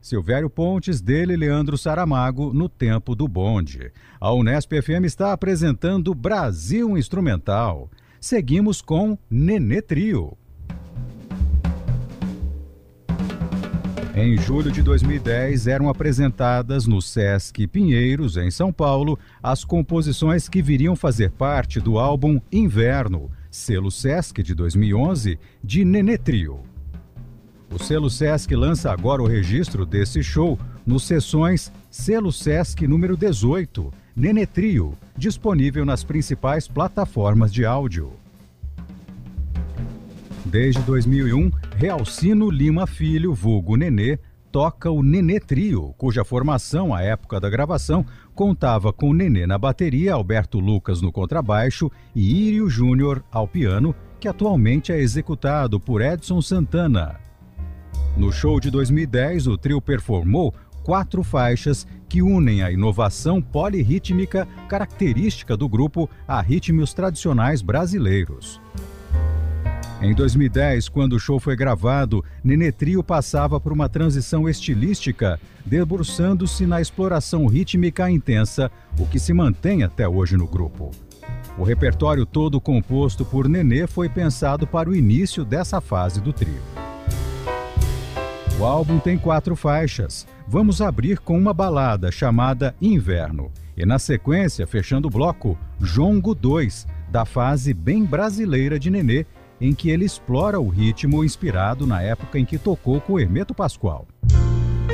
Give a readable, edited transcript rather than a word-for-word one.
Silvério Pontes, dele Leandro Saramago, No Tempo do Bonde. A Unesp FM está apresentando Brasil Instrumental. Seguimos com Nenê Trio. Em julho de 2010, eram apresentadas no Sesc Pinheiros, em São Paulo, as composições que viriam fazer parte do álbum Inverno, selo Sesc de 2011, de Nenê Trio. O selo Sesc lança agora o registro desse show nos sessões Selo Sesc número 18, Nenê Trio, disponível nas principais plataformas de áudio. Desde 2001, Realcino Lima Filho, vulgo Nenê, toca o Nenê Trio, cuja formação, à época da gravação, contava com Nenê na bateria, Alberto Lucas no contrabaixo e Írio Júnior ao piano, que atualmente é executado por Edson Santana. No show de 2010, o trio performou 4 faixas que unem a inovação polirrítmica característica do grupo a ritmos tradicionais brasileiros. Em 2010, quando o show foi gravado, Nenê Trio passava por uma transição estilística, debruçando-se na exploração rítmica intensa, o que se mantém até hoje no grupo. O repertório todo composto por Nenê foi pensado para o início dessa fase do trio. O álbum tem 4 faixas. Vamos abrir com uma balada chamada Inverno. E na sequência, fechando o bloco, Jongo 2, da fase bem brasileira de Nenê, em que ele explora o ritmo inspirado na época em que tocou com Hermeto Pascoal.